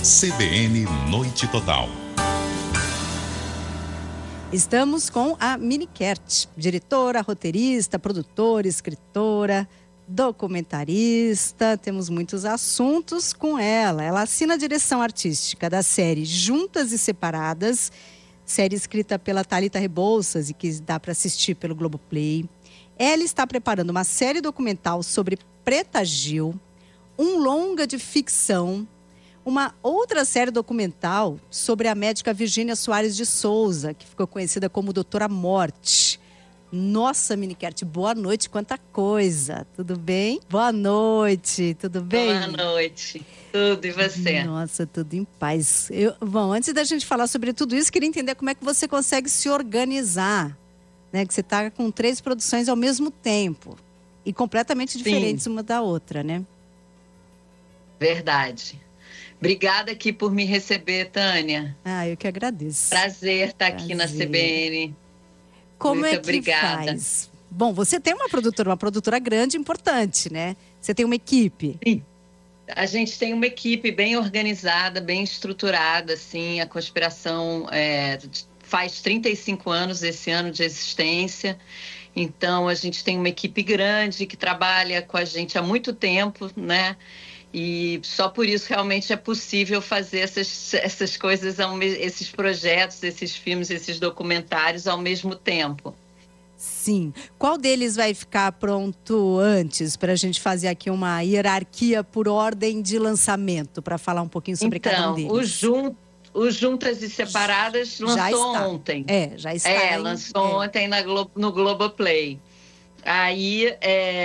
CBN Noite Total. Estamos com a Mini Kertch, diretora, roteirista, produtora, escritora, documentarista. Temos muitos assuntos com ela. Ela assina a direção artística da série Juntas e Separadas, série escrita pela Thalita Rebouças e que dá para assistir pelo Globoplay. Ela está preparando uma série documental sobre Preta Gil, um longa de ficção, uma outra série documental sobre a médica Virgínia Soares de Souza, que ficou conhecida como Doutora Morte. Nossa, Mini Kertch, boa noite, quanta coisa. Tudo bem? Boa noite, tudo bem? Boa noite, tudo, e você? Nossa, tudo em paz. Bom, antes da gente falar sobre tudo isso, queria entender como é que você consegue se organizar, né? Que você está com 3 produções ao mesmo tempo e completamente diferentes uma da outra, né? Verdade. Obrigada aqui por me receber, Tânia. Eu que agradeço. Prazer estar aqui na CBN. Como Muito é que obrigada. faz? Bom, você tem uma produtora grande e importante, né? Você tem uma equipe. Sim. A gente tem uma equipe bem organizada, bem estruturada, assim. A Conspiração faz 35 anos esse ano de existência. Então, a gente tem uma equipe grande que trabalha com a gente há muito tempo, né? E só por isso realmente é possível fazer essas coisas, esses projetos, esses filmes, esses documentários ao mesmo tempo. Sim. Qual deles vai ficar pronto antes, para a gente fazer aqui uma hierarquia por ordem de lançamento, para falar um pouquinho sobre cada um deles? O Juntas e Separadas lançou ontem. Já está. Lançou ontem no Globoplay. Aí,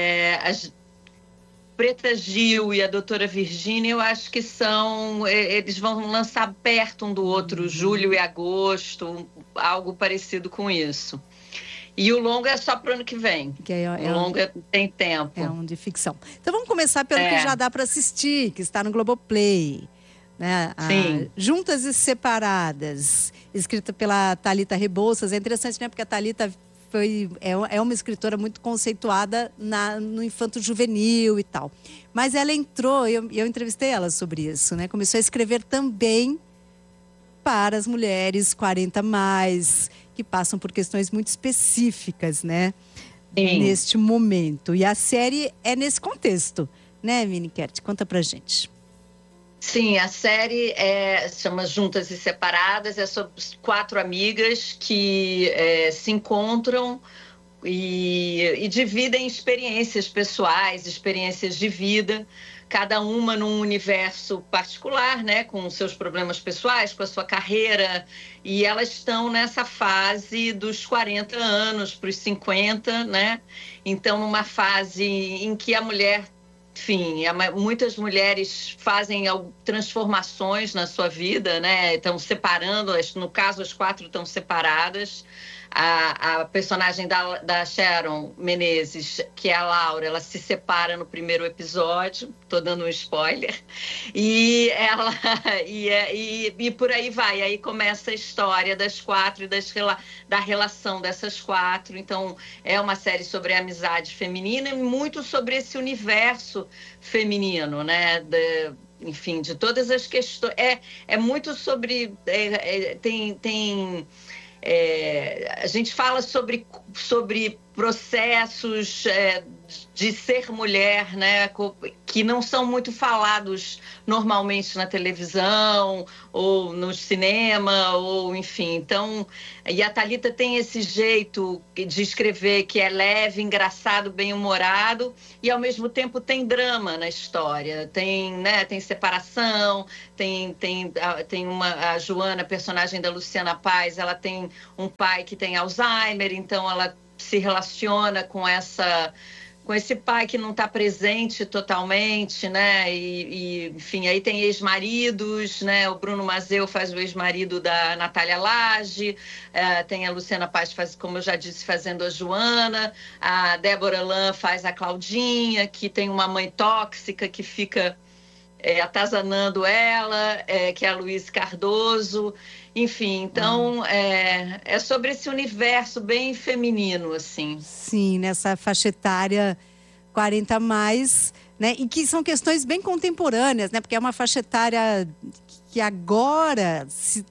Preta Gil e a Doutora Virgínia, eu acho que eles vão lançar perto um do outro, julho e agosto, algo parecido com isso. E o longa é só para o ano que vem. O longa tem tempo. É um de ficção. Então vamos começar pelo que já dá para assistir, que está no Globoplay. Né? Sim. Juntas e Separadas, escrita pela Thalita Rebouças. É interessante, né? Porque a Thalita é uma escritora muito conceituada no infanto-juvenil e tal. Mas ela entrou, eu entrevistei ela sobre isso, né? Começou a escrever também para as mulheres 40+, que passam por questões muito específicas, né? Sim. Neste momento. E a série é nesse contexto, né, Mini Kertch? Conta pra gente. Sim, a série se chama Juntas e Separadas, é sobre 4 amigas que se encontram e dividem experiências pessoais, experiências de vida, cada uma num universo particular, né, com seus problemas pessoais, com a sua carreira, e elas estão nessa fase dos 40 anos para os 50, né? Então, numa fase em que a mulher, enfim, muitas mulheres fazem transformações na sua vida, né? Estão separando, no caso as 4 estão separadas. A personagem da Sharon Menezes, que é a Laura, ela se separa no primeiro episódio, estou dando um spoiler, e por aí vai. Aí começa a história das 4 e da relação dessas 4. Então é uma série sobre a amizade feminina e muito sobre esse universo feminino, né? Enfim, de todas as questões. É muito sobre a gente fala sobre processos de ser mulher, né, que não são muito falados normalmente na televisão ou no cinema, ou enfim. Então, e a Thalita tem esse jeito de escrever que é leve, engraçado, bem-humorado, e ao mesmo tempo tem drama na história. Tem separação, tem a Joana, personagem da Luciana Paz, ela tem um pai que tem Alzheimer, então ela se relaciona com esse pai que não está presente totalmente, né? Enfim, aí tem ex-maridos, né? O Bruno Mazzeo faz o ex-marido da Natália Lage, tem a Luciana Paz, como eu já disse, fazendo a Joana, a Débora Lan faz a Claudinha, que tem uma mãe tóxica que fica atazanando ela, que é a Luiz Cardoso. Enfim, então é sobre esse universo bem feminino, assim. Sim, nessa faixa etária 40+, né? E que são questões bem contemporâneas, né? Porque é uma faixa etária que agora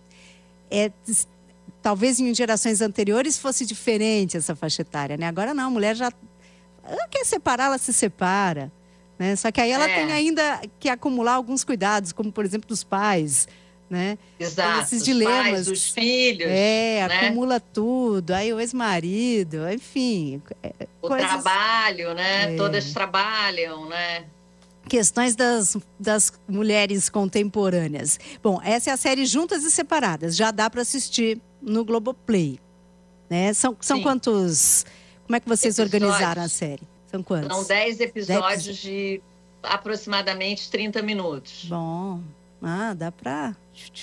talvez em gerações anteriores fosse diferente essa faixa etária, né? Agora não, a mulher ela quer separar, ela se separa, né? Só que aí ela tem ainda que acumular alguns cuidados, como por exemplo dos pais, né? Exato, esses dilemas, os pais, os filhos, né? Acumula tudo, aí o ex-marido, enfim, o trabalho, né? Todas trabalham, né? Questões das mulheres contemporâneas. Bom, essa é a série Juntas e Separadas. Já dá para assistir no Globoplay, né? São quantos? Como é que vocês organizaram a série? São quantos? São 10 episódios de aproximadamente 30 minutos. Bom, dá para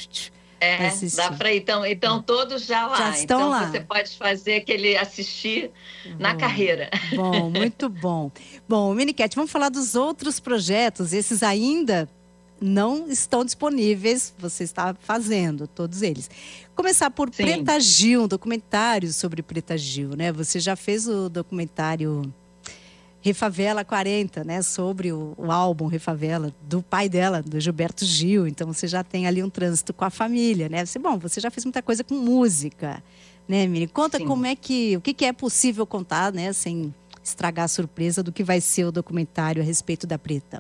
dá para ir. Então todos já lá. Já estão lá. Você pode fazer assistir na carreira. Bom, muito bom. Bom, Minicat, vamos falar dos outros projetos. Esses ainda não estão disponíveis. Você está fazendo todos eles. Começar por Sim. Preta Gil, um documentário sobre Preta Gil, né? Você já fez o documentário Refavela 40, né, sobre o álbum Refavela, do pai dela, do Gilberto Gil. Então você já tem ali um trânsito com a família, né? Você já fez muita coisa com música, né, Mini? Conta Sim. como o que é possível contar, né, sem estragar a surpresa do que vai ser o documentário a respeito da Preta.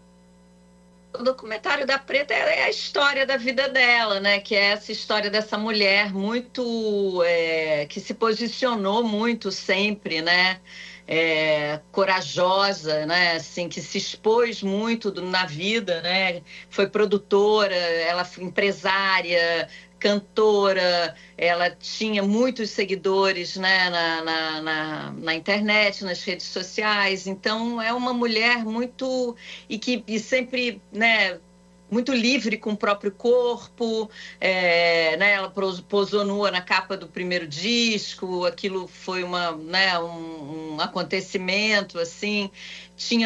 O documentário da Preta é a história da vida dela, né? Que é essa história dessa mulher muito que se posicionou muito sempre, né? Corajosa, né? Assim, que se expôs muito na vida, né? Foi produtora, ela foi empresária, cantora, ela tinha muitos seguidores, né? na internet, nas redes sociais. Então é uma mulher muito e sempre, né? Muito livre com o próprio corpo, né? Ela posou nua na capa do primeiro disco, aquilo foi um acontecimento, assim. Tinha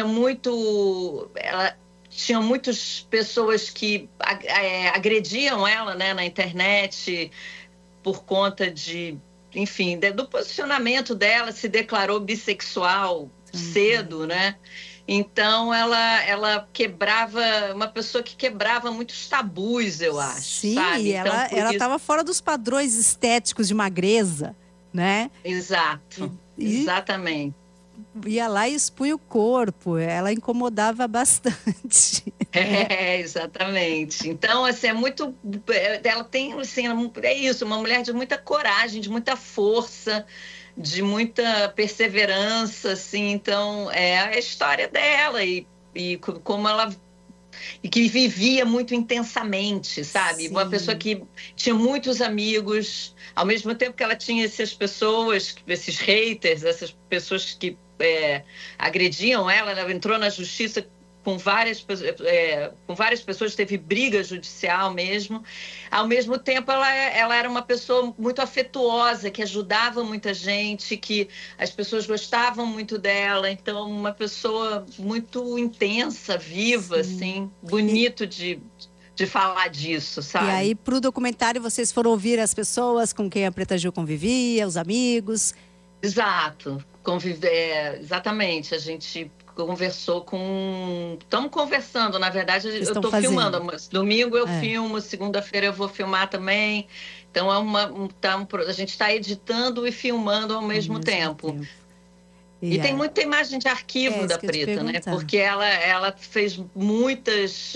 muitas pessoas que agrediam ela, né, na internet por conta enfim, do posicionamento dela, se declarou bissexual cedo, né? Então, ela quebrava, uma pessoa que quebrava muitos tabus, eu acho. Sim, sabe? Ela estava fora dos padrões estéticos de magreza, né? Exato, exatamente. Ia lá e expunha o corpo, ela incomodava bastante. Exatamente. Então, assim, ela tem, assim, é isso, uma mulher de muita coragem, de muita força, de muita perseverança, assim. Então é a história dela e como ela que vivia muito intensamente, sabe? Sim. Uma pessoa que tinha muitos amigos, ao mesmo tempo que ela tinha essas pessoas, esses haters, essas pessoas que agrediam ela entrou na justiça com várias pessoas, teve briga judicial mesmo. Ao mesmo tempo, ela era uma pessoa muito afetuosa, que ajudava muita gente, que as pessoas gostavam muito dela. Então, uma pessoa muito intensa, viva, assim, bonito de falar disso, sabe? E aí, para o documentário, vocês foram ouvir as pessoas com quem a Preta Gil convivia, os amigos? Exato, exatamente. A gente conversou estamos conversando, na verdade, eu estou filmando. Domingo eu filmo, segunda-feira eu vou filmar também. Então a gente está editando e filmando ao mesmo tempo. E tem muita imagem de arquivo da Preta, né? Porque ela fez muitas,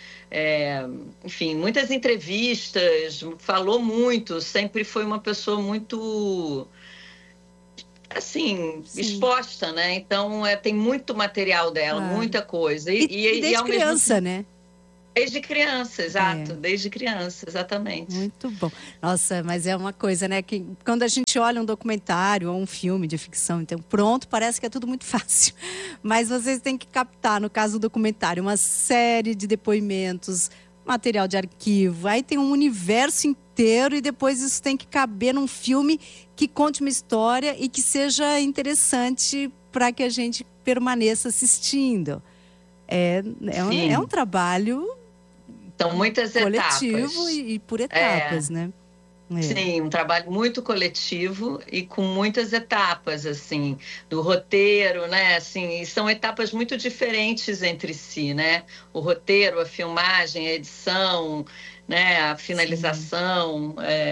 enfim, muitas entrevistas, falou muito, sempre foi uma pessoa muito, assim, exposta, né? Então tem muito material dela, muita coisa. E desde criança, né? Desde criança, exato. Desde criança, exatamente. Muito bom. Nossa, mas é uma coisa, né? Que quando a gente olha um documentário ou um filme de ficção, então pronto, parece que é tudo muito fácil. Mas vocês têm que captar, no caso do documentário, uma série de depoimentos, material de arquivo. Aí tem um universo inteiro e depois isso tem que caber num filme que conte uma história e que seja interessante para que a gente permaneça assistindo. É um trabalho São muitas coletivo etapas. e por etapas, né? Sim, um trabalho muito coletivo e com muitas etapas, assim, do roteiro, né? Assim, e são etapas muito diferentes entre si, né? O roteiro, a filmagem, a edição, né? A finalização.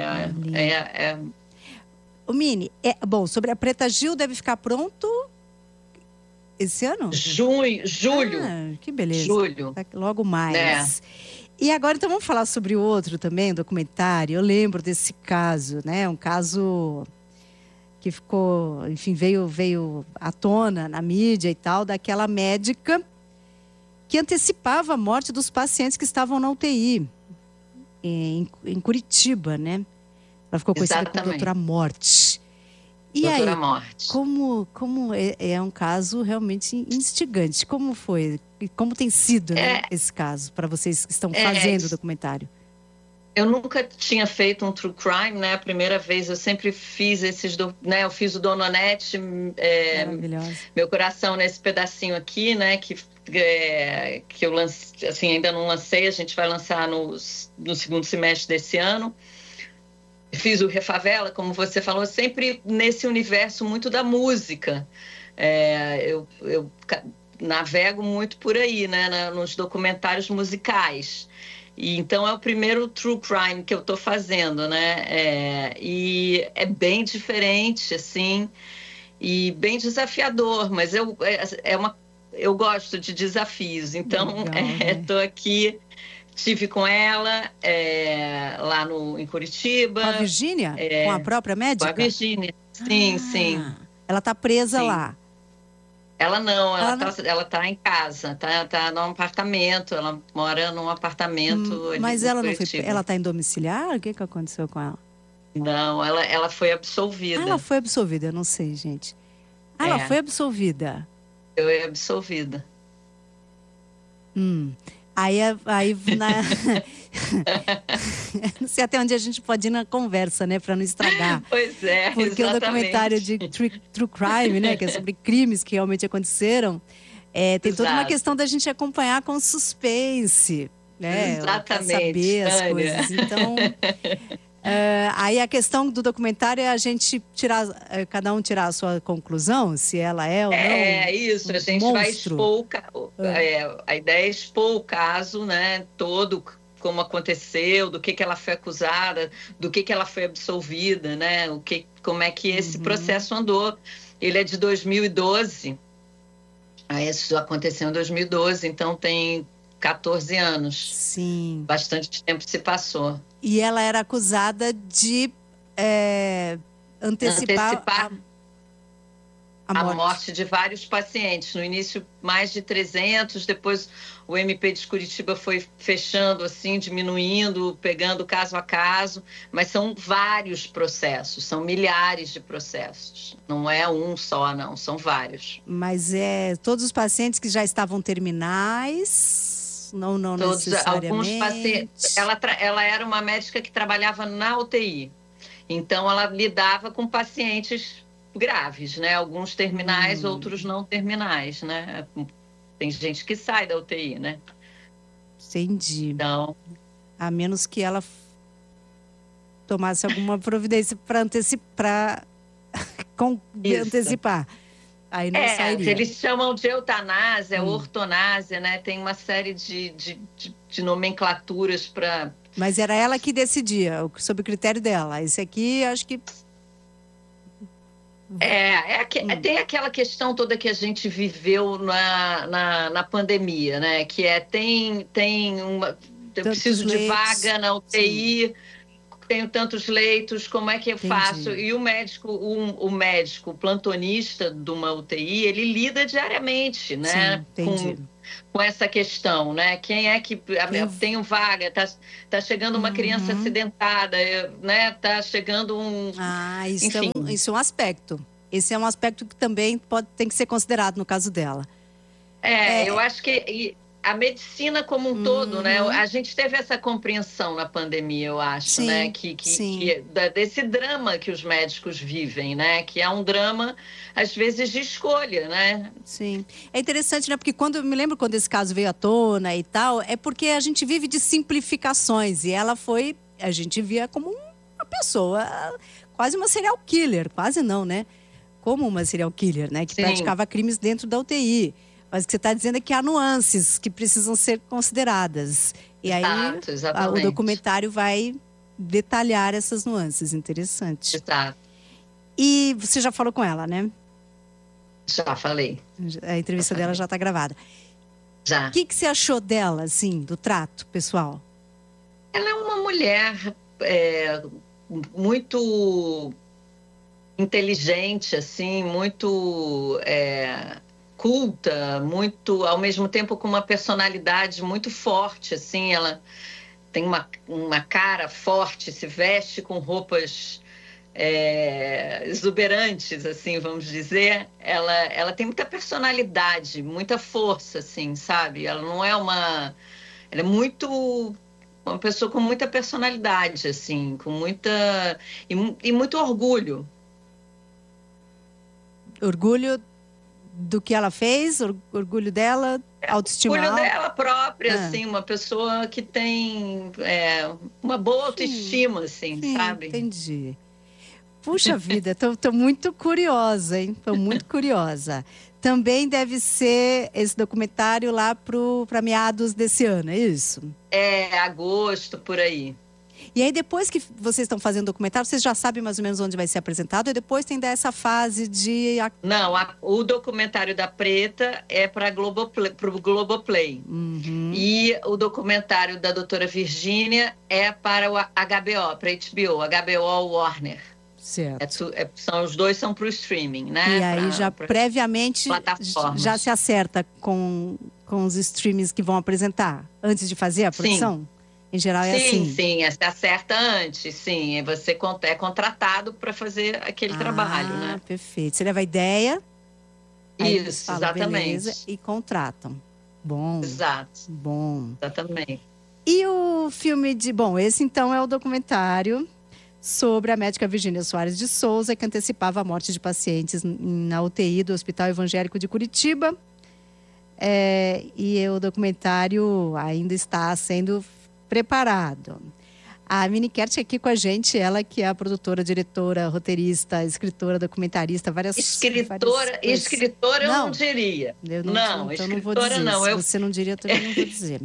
O Mini, bom, sobre a Preta Gil deve ficar pronto esse ano? Julho. Que beleza. Julho. Logo mais. E agora, então, vamos falar sobre o outro também, o documentário. Eu lembro desse caso, né? Um caso que ficou, enfim, veio à tona na mídia e tal, daquela médica que antecipava a morte dos pacientes que estavam na UTI, em Curitiba, né? Ela ficou conhecida como Doutora Morte. E Doutora aí, Morte. Como é um caso realmente instigante. Como foi? E como tem sido, né, esse caso, para vocês que estão fazendo o documentário? Eu nunca tinha feito um true crime, né? A primeira vez eu sempre fiz né? Eu fiz o Dononete, Meu Coração Nesse Pedacinho Aqui, né? Que eu lancei, assim, ainda não lancei, a gente vai lançar no segundo semestre desse ano. Fiz o Refavela, como você falou, sempre nesse universo muito da música. Eu navego muito por aí, né, nos documentários musicais. E então é o primeiro true crime que eu estou fazendo, né? E é bem diferente, assim, e bem desafiador, mas eu gosto de desafios. Então, estou aqui. Estive com ela lá em Curitiba. Com a Virgínia? Com a própria médica? Com a Virgínia, sim, sim. Ela está presa lá? Ela não, ela tá em casa, tá num apartamento, ela mora num apartamento. Mas ela não foi, ela está em domiciliar? O que aconteceu com ela? Não, ela foi absolvida. Ela foi absolvida, eu não sei, gente. Ela foi absolvida? Foi absolvida. Aí não sei até onde a gente pode ir na conversa, né, para não estragar. Pois é, porque exatamente. O documentário de true crime, né, que é sobre crimes que realmente aconteceram, tem toda uma questão da gente acompanhar com suspense, né? Exatamente. Saber as coisas. Então, aí a questão do documentário é a gente cada um tirar a sua conclusão, se ela é ou não. Isso, a gente vai expor a ideia é expor o caso, né, todo, como aconteceu, do que ela foi acusada, do que ela foi absolvida, né, como é que esse processo andou. Ele é de 2012, isso aconteceu em 2012, então tem 14 anos. Sim. Bastante tempo se passou. E ela era acusada de antecipar a morte de vários pacientes. No início, mais de 300, depois o MP de Curitiba foi fechando, assim, diminuindo, pegando caso a caso, mas são vários processos, são milhares de processos. Não é um só, não, são vários. Mas todos os pacientes que já estavam terminais, não todos, necessariamente? Alguns pacientes. Ela era uma médica que trabalhava na UTI, então ela lidava com pacientes graves, né? Alguns terminais, outros não terminais, né? Tem gente que sai da UTI, né? Entendi. Então, a menos que ela tomasse alguma providência para antecipar. Aí não sairia. Eles chamam de eutanásia, ortonásia, né? Tem uma série de nomenclaturas para... Mas era ela que decidia, sob o critério dela. Esse aqui, acho que... Tem aquela questão toda que a gente viveu na pandemia, né? Que eu preciso de vaga na UTI, sim. Tenho tantos leitos, como é que eu faço? E o médico, o plantonista de uma UTI, ele lida diariamente, né? Com essa questão, né? Quem é que tem vaga? Tá chegando uma criança acidentada, né? Tá chegando isso é um aspecto. Esse é um aspecto que também tem que ser considerado no caso dela. Eu acho que a medicina como um todo, né? A gente teve essa compreensão na pandemia, eu acho, sim, né? Desse drama que os médicos vivem, né? Que é um drama, às vezes, de escolha, né? Sim. É interessante, né? Porque me lembro quando esse caso veio à tona e tal, é porque a gente vive de simplificações. E ela a gente via como uma pessoa, quase uma serial killer, quase não, né? Como uma serial killer, né? Que praticava crimes dentro da UTI. Mas o que você está dizendo é que há nuances que precisam ser consideradas. E aí o documentário vai detalhar essas nuances. Interessante. Exato. E você já falou com ela, né? Já falei. A entrevista dela já está gravada. Já. O que você achou dela, assim, do trato pessoal? Ela é uma mulher muito inteligente, assim, muito culta, muito, ao mesmo tempo com uma personalidade muito forte, assim. Ela tem uma cara forte, se veste com roupas exuberantes, assim, vamos dizer. Ela tem muita personalidade, muita força, assim, sabe? Ela não é ela é uma pessoa com muita personalidade, assim, com muita e muito orgulho. Orgulho do que ela fez, orgulho dela, autoestima. Orgulho dela própria, assim, uma pessoa que tem uma boa autoestima, assim, sabe? Entendi. Puxa vida, tô muito curiosa, hein? Tô muito curiosa. Também deve ser esse documentário lá para meados desse ano, é isso? Agosto, por aí. E aí, depois que vocês estão fazendo o documentário, vocês já sabem mais ou menos onde vai ser apresentado? E depois tem dessa fase de... Não, o documentário da Preta é para o Globoplay. Uhum. E o documentário da doutora Virgínia é para o HBO, para HBO, HBO Warner. Certo. Os dois são para o streaming, né? E aí previamente já se acerta com os streamings que vão apresentar, antes de fazer a produção? Sim. Em geral é assim? Sim, se acerta antes, sim. Você é contratado para fazer aquele trabalho, né? Perfeito. Você leva a ideia, isso, falam, exatamente. Beleza, e contratam. Bom. Exato. Bom. Exatamente. E o filme esse então é o documentário sobre a médica Virgínia Soares de Souza, que antecipava a morte de pacientes na UTI do Hospital Evangélico de Curitiba. E o documentário ainda está sendo preparado. A Mini Kertch aqui com a gente, ela que é a produtora, diretora, roteirista, escritora, documentarista, várias escritora eu não diria. Então não vou dizer. Se você não diria, eu também não vou dizer.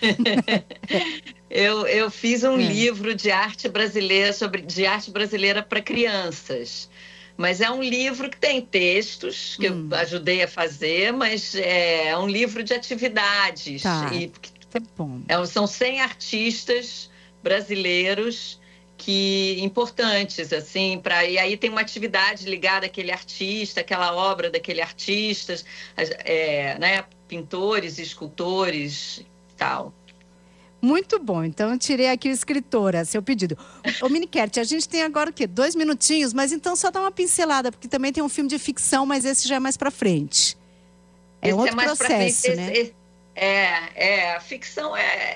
Eu fiz um livro de arte brasileira de arte brasileira para crianças. Mas é um livro que tem textos que eu ajudei a fazer, mas é um livro de atividades. Tá bom. São 100 artistas brasileiros importantes, assim, e aí tem uma atividade ligada àquele artista, àquela obra daquele artista, né, pintores, escultores e tal. Muito bom, então eu tirei aqui o escritora, seu pedido. Ô Mini Kertch, a gente tem agora o quê? 2 minutinhos, mas então só dá uma pincelada, porque também tem um filme de ficção, mas esse já é mais pra frente. É outro processo, né? A ficção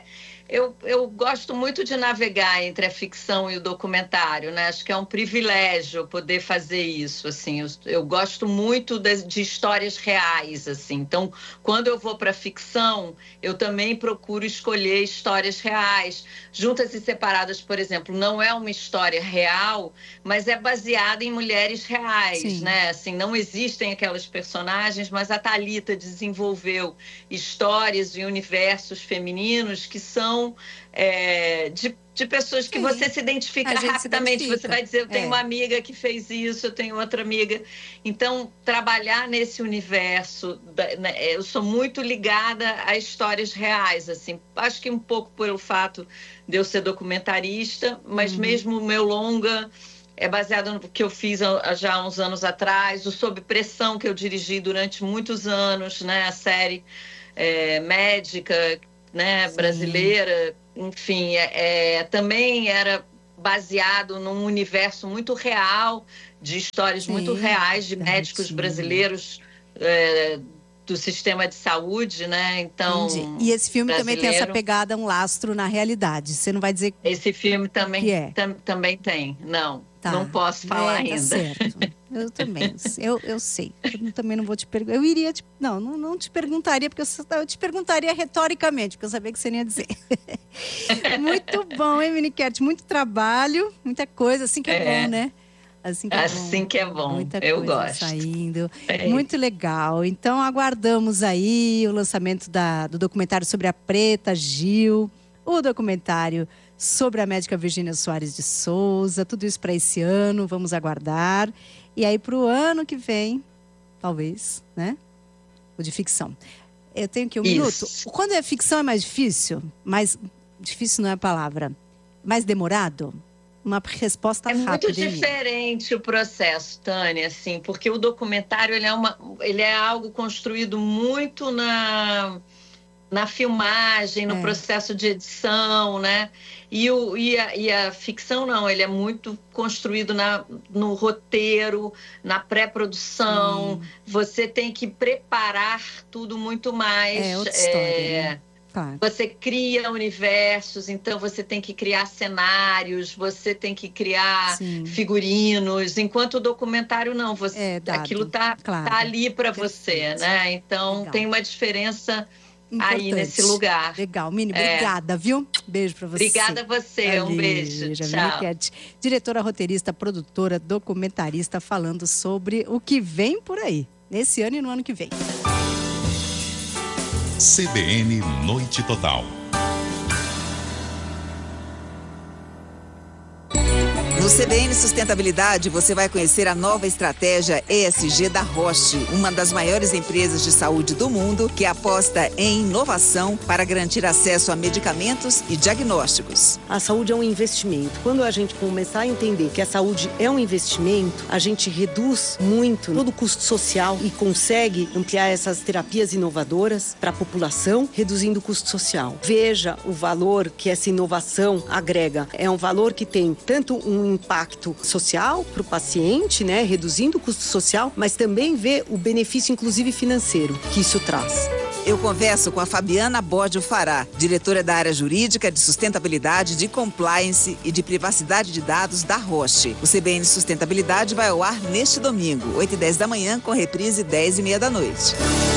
Eu gosto muito de navegar entre a ficção e o documentário, né? Acho que é um privilégio poder fazer isso, assim. Eu gosto muito de histórias reais, assim. Então, quando eu vou para a ficção, eu também procuro escolher histórias reais. Juntas e Separadas, por exemplo, não é uma história real, mas é baseada em mulheres reais, Sim. né? Assim, não existem aquelas personagens, mas a Thalita desenvolveu histórias e universos femininos que são de pessoas que você se identifica rapidamente. Você vai dizer, eu tenho uma amiga que fez isso, eu tenho outra amiga. Então, trabalhar nesse universo, eu sou muito ligada a histórias reais, assim. Acho que um pouco pelo fato de eu ser documentarista, mas mesmo o meu longa é baseado no que eu fiz já há uns anos atrás, o Sob Pressão, que eu dirigi durante muitos anos, né? A série médica, né, brasileira, enfim, também era baseado num universo muito real, de histórias muito reais de médicos brasileiros do sistema de saúde, né? Então, entendi. E esse filme também tem essa pegada, um lastro na realidade. Você não vai dizer esse filme também que também tem, não tá. Não posso falar ainda. Tá certo. Eu também. Eu sei. Eu também não vou te perguntar. Eu iria te... Não te perguntaria, porque eu te perguntaria retoricamente, porque eu sabia que você ia dizer. Muito bom, hein, Minicat? Muito trabalho, muita coisa. Assim que é bom, né? Assim que é bom. Muita eu coisa gosto. Saindo. Muito legal. Então, aguardamos aí o lançamento do documentário sobre a Preta Gil, o documentário sobre a médica Virgínia Soares de Souza, tudo isso para esse ano, vamos aguardar. E aí, para o ano que vem, talvez, né? O de ficção. Eu tenho aqui um minuto. Quando é ficção é mais difícil? Mais difícil não é a palavra. Mais demorado? Uma resposta rápida. É muito diferente o processo, Tânia, assim, porque o documentário ele é algo construído muito na filmagem, no processo de edição, né? E a ficção não, ele é muito construído no roteiro, na pré-produção. Você tem que preparar tudo muito mais. É outra história, né? Claro. Você cria universos, então você tem que criar cenários, você tem que criar figurinos, enquanto o documentário não, aquilo tá ali para você, né? Então tem uma diferença importante aí nesse lugar. Legal, Mini, obrigada, viu? Beijo para você. Obrigada a você, um beijo. Tchau. Diretora, roteirista, produtora, documentarista, falando sobre o que vem por aí, nesse ano e no ano que vem. CBN Noite Total. No CBN Sustentabilidade, você vai conhecer a nova estratégia ESG da Roche, uma das maiores empresas de saúde do mundo que aposta em inovação para garantir acesso a medicamentos e diagnósticos. A saúde é um investimento. Quando a gente começar a entender que a saúde é um investimento, a gente reduz muito todo o custo social e consegue ampliar essas terapias inovadoras para a população, reduzindo o custo social. Veja o valor que essa inovação agrega. É um valor que tem tanto um impacto social para o paciente, né, reduzindo o custo social, mas também vê o benefício, inclusive financeiro, que isso traz. Eu converso com a Fabiana Bódio Fará, diretora da área jurídica de sustentabilidade, de compliance e de privacidade de dados da Roche. O CBN Sustentabilidade vai ao ar neste domingo, 8h10 da manhã, com reprise 10h30 da noite.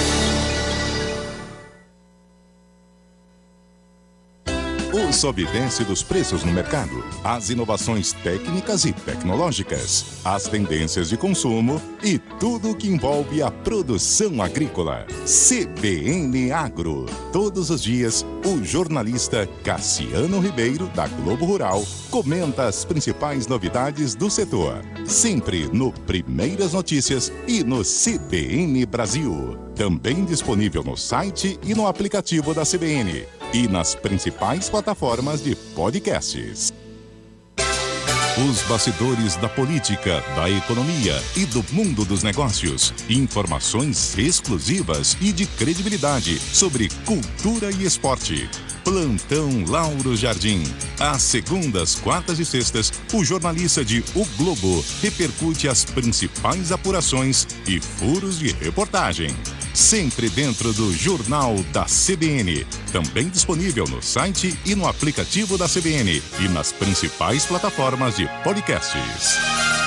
O sobe e desce dos preços no mercado, as inovações técnicas e tecnológicas, as tendências de consumo e tudo o que envolve a produção agrícola. CBN Agro. Todos os dias, o jornalista Cassiano Ribeiro, da Globo Rural, comenta as principais novidades do setor. Sempre no Primeiras Notícias e no CBN Brasil. Também disponível no site e no aplicativo da CBN. E nas principais plataformas de podcasts. Os bastidores da política, da economia e do mundo dos negócios. Informações exclusivas e de credibilidade sobre cultura e esporte. Plantão Lauro Jardim. Às segundas, quartas e sextas, o jornalista de O Globo repercute as principais apurações e furos de reportagem. Sempre dentro do Jornal da CBN. Também disponível no site e no aplicativo da CBN e nas principais plataformas de podcasts.